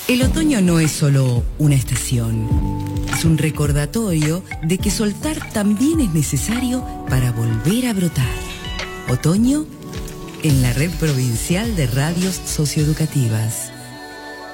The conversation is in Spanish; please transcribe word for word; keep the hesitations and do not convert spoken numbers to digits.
El otoño no es solo una estación, es un recordatorio de que soltar también es necesario para volver a brotar. Otoño en la Red Provincial de Radios Socioeducativas.